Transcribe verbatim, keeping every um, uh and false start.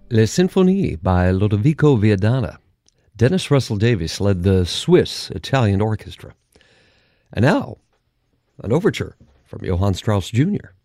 Les Sinfonie by Lodovico Viadana. Dennis Russell Davies led the Swiss Italian Orchestra. And now, an overture from Johann Strauss Junior